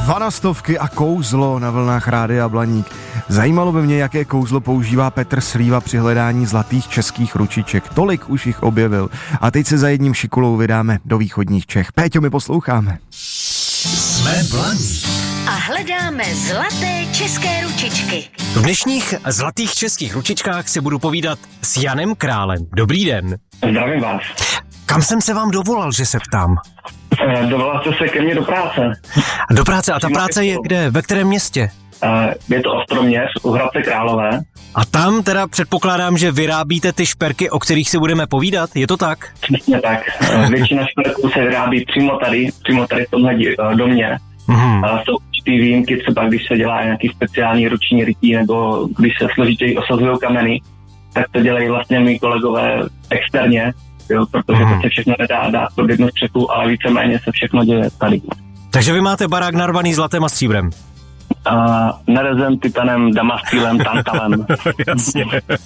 Vanastovky a kouzlo na vlnách Rádia Blaník. Zajímalo by mě, jaké kouzlo používá Petr Slíva při hledání zlatých českých ručiček. Tolik už jich objevil. A teď se za jedním šikulou vydáme do východních Čech. Péťo, my posloucháme. Jsme Blaník. A hledáme zlaté české ručičky. V dnešních zlatých českých ručičkách si budu povídat s Janem Králem. Dobrý den. Zdravím vás. Kam jsem se vám dovolal, že se ptám? Dovolal jste se ke mně do práce. Do práce? A ta práce je kde? Ve kterém městě? Je to Ostroměř, u Hradce Králové. A tam teda předpokládám, že vyrábíte ty šperky, o kterých si budeme povídat, je to tak? Přesně tak. Většina šperků se vyrábí přímo tady v tomhle domě. Jsou určitý výjimky, třeba když se dělá nějaký speciální ruční rytí, nebo když se složitěji osazují kameny, tak to dělají vlastně mý kolegové externě, jo, protože to se všechno nedá dát pod jednu střechu, ale víceméně se všechno děje tady. Takže vy máte barák narvaný zlatem a stříbrem. Nerezem, titanem, damastýlem, tantalem. Jasně.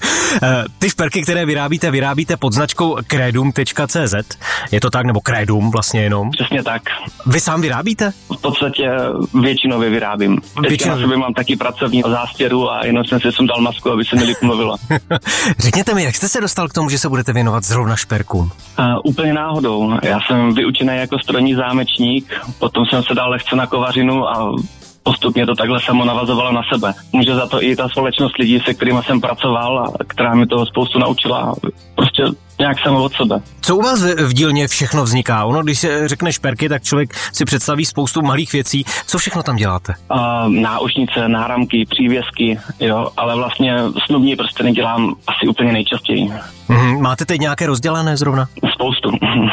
Ty šperky, které vyrábíte pod značkou credum.cz. Je to tak, nebo credum vlastně jenom? Přesně tak. Vy sám vyrábíte? V podstatě většinově vyrábím. Teďka na sobě mám taky pracovní zástěru a jenom jsem si sundal masku, aby se mi líp mluvilo. Řekněte mi, jak jste se dostal k tomu, že se budete věnovat zrovna šperkům? Úplně náhodou. Já jsem vyučený jako strojní zámečník, potom jsem se dal lehce na kovařinu a postupně to takhle samo navazovalo na sebe. Může za to i ta společnost lidí, se kterými jsem pracoval a která mi toho spoustu naučila. Prostě nějak samo od sebe. Co u vás v dílně všechno vzniká? Ono, když se řekne šperky, tak člověk si představí spoustu malých věcí. Co všechno tam děláte? Náušnice, náramky, přívěsky, jo, ale vlastně snubní prsteny dělám asi úplně nejčastěji. Máte teď nějaké rozdělané zrovna? Spoustu.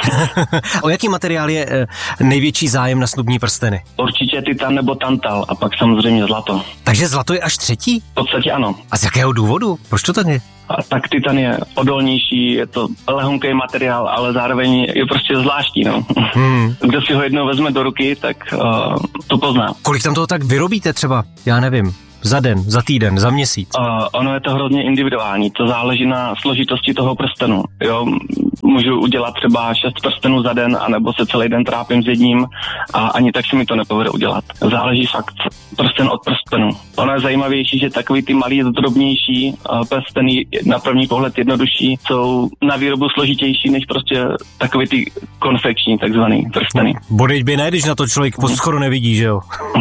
O jaký materiál je největší zájem na snubní prsteny? Určitě titan nebo tantal a pak samozřejmě zlato. Takže zlato je až třetí? V podstatě ano. A z jakého důvodu? Proč to tak je? Tak titan je odolnější, je to lehonký materiál, ale zároveň je prostě zvláštní, no. Kdo si ho jednou vezme do ruky, tak to pozná. Kolik tam toho tak vyrobíte třeba? Já nevím. Za den, za týden, za měsíc? Ono je to hrozně individuální, to záleží na složitosti toho prstenu. Jo? Můžu udělat třeba 6 prstenů za den, anebo se celý den trápím s jedním a ani tak se mi to nepovede udělat. Záleží fakt prsten od prstenu. Ono je zajímavější, že takový ty malý, drobnější prsteny na první pohled jednodušší jsou na výrobu složitější než prostě takový ty konfekční takzvaný prsteny. Bodeď by ne, když na to člověk poskoro nevidí, že jo?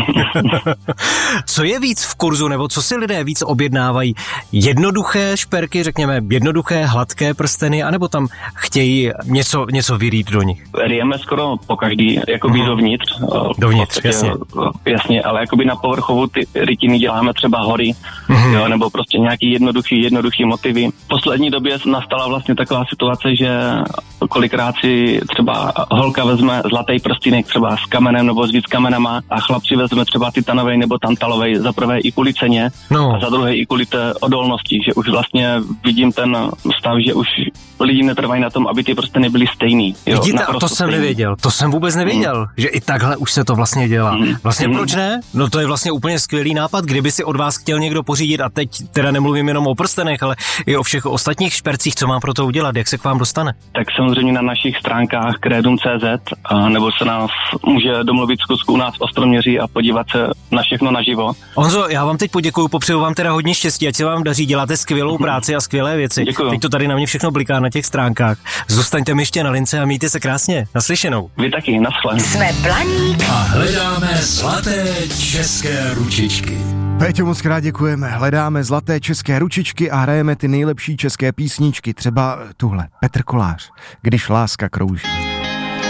Co je víc v kurzu, nebo co si lidé víc objednávají? Jednoduché šperky, řekněme, jednoduché, hladké prsteny, anebo tam chtějí něco vyrýt do nich? Rijeme skoro po každý, jakoby dovnitř. Dovnitř, jasně. Jasně, ale jakoby na povrchovou ty rytiny děláme třeba hory, jo, nebo prostě nějaký jednoduchý motivy. V poslední době nastala vlastně taková situace, že kolikrát si třeba holka vezme zlatý prstínek třeba s kamenem nebo s víc kamenama a chlap si vezme třeba titanovej nebo tantalovej, za prvé i kvůli ceně a za druhé i kvůli té odolnosti, že už vlastně vidím ten stav, že už lidi netrvají na tom, aby ty prsteny byly stejný. Jo, vidíte, a to jsem nevěděl, to jsem vůbec nevěděl, že i takhle už se to vlastně dělá. Vlastně proč ne? No to je vlastně úplně skvělý nápad, kdyby si od vás chtěl někdo pořídit, a teď teda nemluvím jenom o prstenech, ale i o všech ostatních špercích, co mám pro to udělat, jak se k vám dostane? Tak samozřejmě na našich stránkách credum.cz, nebo se nás může domluvit zkusku u nás v Ostroměří a podívat se na všechno naživo. Honzo, já vám teď poděkuju, popřeju vám teda hodně štěstí, ať se vám daří, děláte skvělou práci a skvělé věci. Děkuju. Teď to tady na mě všechno bliká na těch stránkách. Zůstaňte mi ještě na lince a mějte se krásně. Naslyšenou. Vy taky, naschle. Jsme Blaník. A hledáme zlaté české ručičky. Péťo, moc krát děkujeme. Hledáme zlaté české ručičky a hrajeme ty nejlepší české písničky. Třeba tuhle, Petr Kolář, Když láska krouží.